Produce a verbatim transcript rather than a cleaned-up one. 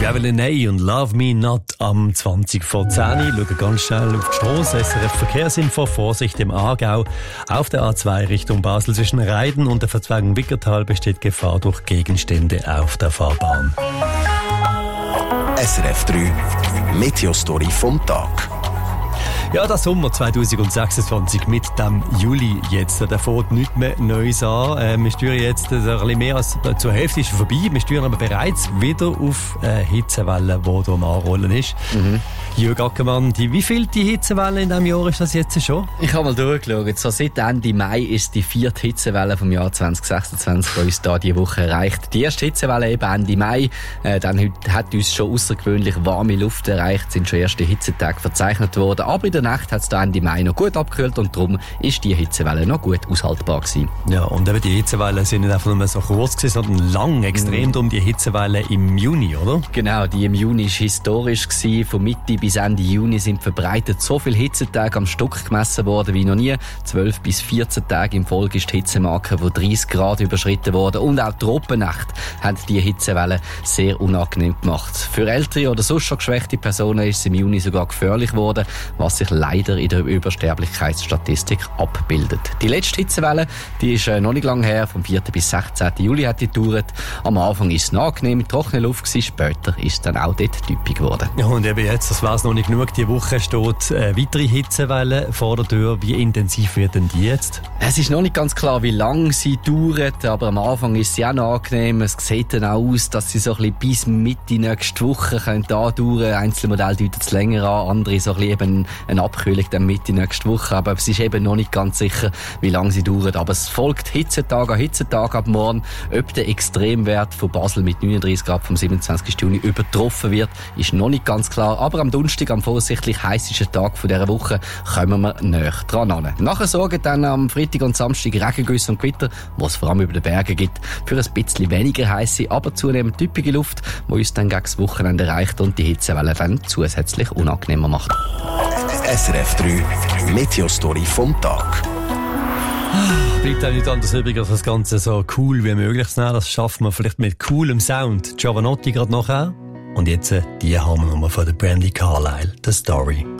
Evelyn A. und Love Me Not am zwanzig vor zehn. Schauen ganz schnell auf die Strasse. S R F Verkehrsinfo. Vorsicht im Aargau. Auf der A zwei Richtung Basel zwischen Reiden und der Verzweigung Wickertal besteht Gefahr durch Gegenstände auf der Fahrbahn. S R F drei Meteostory vom Tag. Ja, der Sommer zwanzig sechsundzwanzig mit dem Juli jetzt, der fängt nichts mehr Neues an. Äh, wir steuern jetzt äh, ein bisschen mehr als äh, zur Hälfte ist vorbei. Wir steuern aber bereits wieder auf äh, Hitzewelle, die hier am Anrollen ist. Mhm. Jürg Ackermann, die, wie viel die Hitzewelle in diesem Jahr ist das jetzt schon? Ich habe mal durchgeschaut. So seit Ende Mai ist die vierte Hitzewelle vom Jahr zwanzig sechsundzwanzig bei uns da diese Woche erreicht. Die erste Hitzewelle eben Ende Mai. Äh, dann hat uns schon außergewöhnlich warme Luft erreicht, sind schon erste Hitzetage verzeichnet worden. Aber in der Nacht hat es da Ende Mai noch gut abgekühlt und darum ist die Hitzewelle noch gut aushaltbar gewesen. Ja, und eben die Hitzewellen sind nicht einfach nur so kurz gewesen, sondern lang, extrem drum, die Hitzewelle im Juni, oder? Genau, die im Juni war historisch gewesen. Von Mitte bis Ende Juni sind verbreitet so viele Hitzetage am Stück gemessen worden wie noch nie. zwölf bis vierzehn Tage im Folge ist die Hitzemarke von dreißig Grad überschritten worden. Und auch die Tropennacht haben die Hitzewelle sehr unangenehm gemacht. Für ältere oder sonst schon geschwächte Personen ist es im Juni sogar gefährlich geworden, was sich leider in der Übersterblichkeitsstatistik abbildet. Die letzte Hitzewelle, die ist äh, noch nicht lange her, vom vierten bis sechzehnten Juli hat die gedauert. Am Anfang ist es angenehm, trockene Luft gewesen, später ist es dann auch dort typisch geworden. Ja, und eben jetzt, das war es noch nicht genug, die Woche steht äh, weitere Hitzewelle vor der Tür. Wie intensiv wird denn die jetzt? Es ist noch nicht ganz klar, wie lange sie dauert, aber am Anfang ist sie auch noch angenehm. Es sieht dann auch aus, dass sie so ein bisschen bis Mitte nächste Woche können da dauern. Einzelne Modelle deuten es länger an, andere so ein bisschen eben eine Abkühlung dann Mitte nächste Woche. Aber es ist eben noch nicht ganz sicher, wie lange sie dauert. Aber es folgt Hitzetag an Hitzetag ab morgen. Ob der Extremwert von Basel mit neununddreißig Grad vom siebenundzwanzigsten Juni übertroffen wird, ist noch nicht ganz klar. Aber am Donnerstag, am voraussichtlich heissesten Tag von dieser Woche, kommen wir näher dran an. Nachher sorgen dann am Freitag und Samstag Regengüsse und Gewitter, was es vor allem über den Bergen gibt, für ein bisschen weniger heisse, aber zunehmend typische Luft, die uns dann gegen das Wochenende erreicht und die Hitzewelle dann zusätzlich unangenehmer macht. S R F drei Meteostory vom Tag. Bleibt auch nicht anders übrig, als das Ganze so cool wie möglich zu nehmen. Das schafft man vielleicht mit coolem Sound. Giovanotti gerade nachher. Und jetzt die Hammer-Nummer von der Brandi Carlile, The Story.